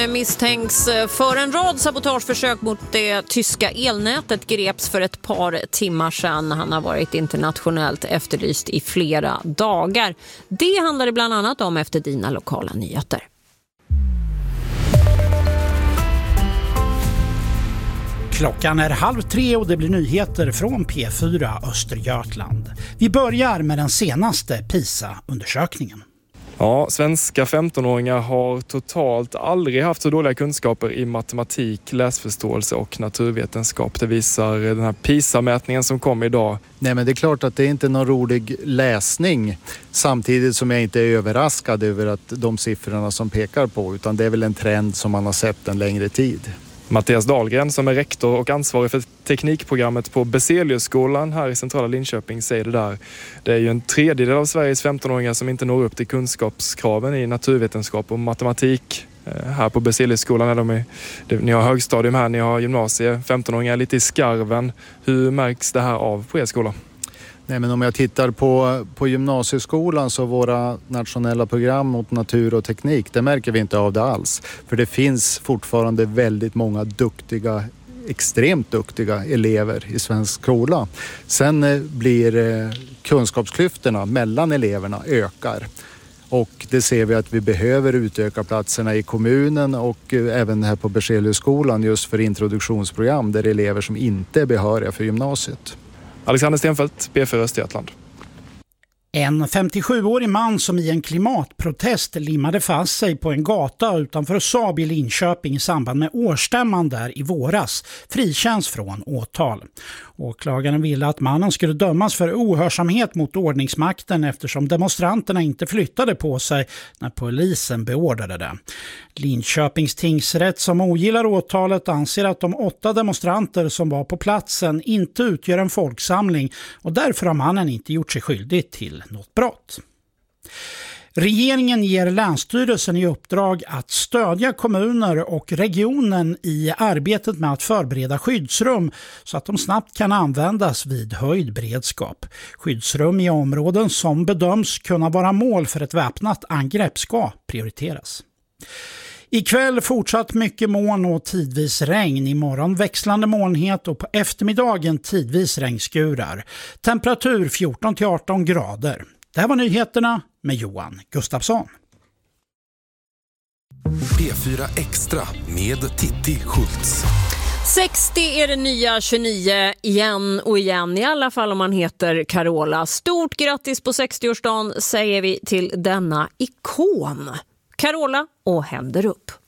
Misstänks för en rad sabotageförsök mot det tyska elnätet, greps för ett par timmar sedan. Han har varit internationellt efterlyst i flera dagar. Det handlar det bland annat om efter dina lokala nyheter. Klockan är 2:30 och det blir nyheter från P4 Östergötland. Vi börjar med den senaste PISA-undersökningen. Ja, svenska 15-åringar har totalt aldrig haft så dåliga kunskaper i matematik, läsförståelse och naturvetenskap. Det visar den här PISA-mätningen som kom idag. Nej, men det är klart att det är inte någon rolig läsning, samtidigt som jag inte är överraskad över att de siffrorna som pekar på, utan det är väl en trend som man har sett en längre tid. Mattias Dahlgren som är rektor och ansvarig för teknikprogrammet på Berzeliusskolan här i centrala Linköping säger det där. Det är ju en tredjedel av Sveriges 15-åringar som inte når upp till kunskapskraven i naturvetenskap och matematik. Här på Berzeliusskolan ni har högstadium här, ni har gymnasie, 15-åringar lite i skarven. Hur märks det här av på er skola? Nej, men om jag tittar på gymnasieskolan, så våra nationella program mot natur och teknik, det märker vi inte av det alls. För det finns fortfarande väldigt många extremt duktiga elever i svensk skola. Sen blir kunskapsklyftorna mellan eleverna ökar. Och det ser vi att vi behöver utöka platserna i kommunen och även här på Berzeliusskolan just för introduktionsprogram där elever som inte är behöriga för gymnasiet. Alexander Stenfeldt, P4 Östergötland. En 57-årig man som i en klimatprotest limmade fast sig på en gata utanför Saab i Linköping i samband med årsstämman där i våras frikänns från åtal. Åklagaren ville att mannen skulle dömas för ohörsamhet mot ordningsmakten eftersom demonstranterna inte flyttade på sig när polisen beordrade det. Linköpings tingsrätt som ogillar åtalet anser att de 8 demonstranter som var på platsen inte utgör en folksamling och därför har mannen inte gjort sig skyldig till något brott. Regeringen ger Länsstyrelsen i uppdrag att stödja kommuner och regionen i arbetet med att förbereda skyddsrum så att de snabbt kan användas vid höjd beredskap. Skyddsrum i områden som bedöms kunna vara mål för ett väpnat angrepp ska prioriteras. Ikväll fortsatt mycket moln och tidvis regn, imorgon växlande molnighet och på eftermiddagen tidvis regnskurar. Temperatur 14-18 grader. Det här var nyheterna med Johan Gustafsson. P4 Extra med Titti Schultz. 60 är det nya 29 igen och igen, i alla fall om man heter Carola. Stort grattis på 60-årsdagen säger vi till denna ikon. Carola och händer upp.